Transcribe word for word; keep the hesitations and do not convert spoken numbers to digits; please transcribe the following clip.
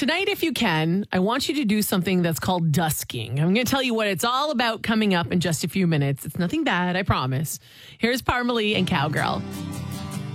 tonight, if you can, I want you to do something that's called dusking. I'm going to tell you what it's all about coming up in just a few minutes. It's nothing bad, I promise. Here's Parmalee and Cowgirl.